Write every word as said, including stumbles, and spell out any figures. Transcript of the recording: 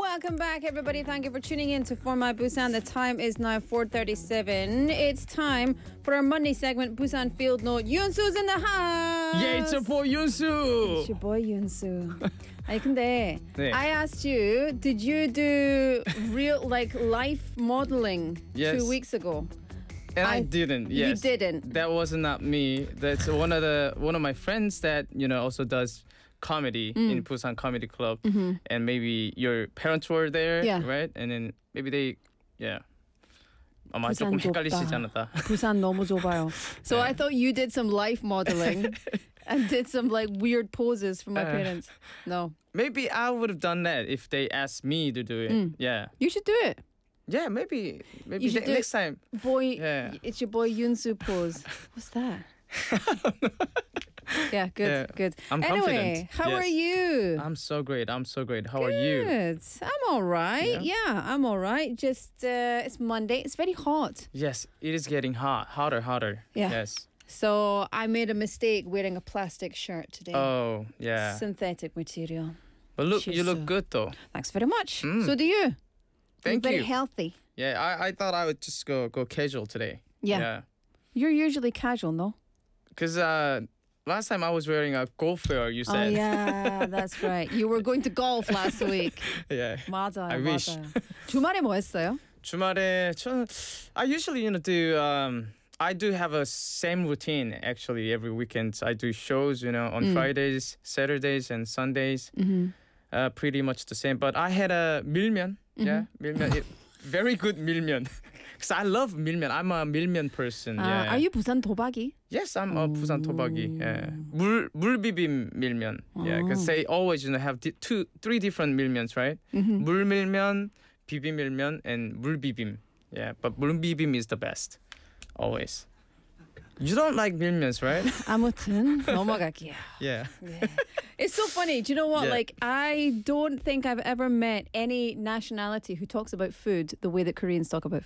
welcome back, everybody. Thank you for tuning in to For My Busan. The time is now four thirty-seven. It's time for our Monday segment, Busan Field Note. Yoonsu's in the house. Yeah, it's a boy Yoonsu. It's your boy Yoonsu. 아니 근데 네. I asked you, did you do real like life modeling Yes. two weeks ago? And I, I- didn't. you Yes, didn't. That was not me. That's one of the one of my friends that you know also does comedy Mm. in Busan Comedy Club, and maybe your parents were there, Mm-hmm. Yeah. right? And then maybe they, yeah. 아마 부산 조금 헷갈리시지 좁다. 않았다. 부산 너무 좁아요. So I thought you did some life modeling and did some like weird poses for my Uh. parents. No, Maybe I would have done that if they asked me to do it. Mm. Yeah, you should do it. yeah. Maybe, maybe You should ne- do it. next time. Boy, Yeah. it's your boy Yoonsu pose. What's that? Yeah, good, Yeah, good. I'm anyway, confident. how Yes. are you? I'm so great. I'm so great. How are you? Good. I'm all right. Yeah? Yeah, I'm all right. Just uh, it's Monday. It's very hot. Yes, it is getting hot, hotter, hotter. Yeah. Yes. So I made a mistake wearing a plastic shirt today. Oh, yeah. Synthetic material. But look, you She's, look uh, good though. Thanks very much. Mm. So do you. Thank You're very you. healthy. Yeah, I, I thought I would just go go casual today. Yeah. Yeah. You're usually casual, no? Cause uh, last time I was wearing a golf wear. You Oh said. yeah, that's right. You were going to golf last week. yeah. 맞아요, I wish. 맞아요. 주말에 뭐 했어요? 주말에 저 I usually you know do um I do have a same routine actually every weekend. I do shows you know on Mm. Fridays, Saturdays, and Sundays. Mm-hmm. Uh, pretty much the same. But I had a 밀면. Yeah, Mm-hmm. 밀면. It, very good 밀면. Cause I love 밀면. I'm a 밀면 person. Uh, yeah. Are you 부산 도박이? Yes, I'm a 부산 토박이. Yeah. 물 물비빔 밀면. Yeah, because they always you know have di- two, three different 밀면s, right? Mm-hmm. 물밀면, 비빔밀면, and 물비빔. Yeah, but 물비빔 is the best, always. You don't like 밀면s, right? 아무튼 넘어갈게요. Yeah. It's so funny. Do you know what? Yeah. Like, I don't think I've ever met any nationality who talks about food the way that Koreans talk about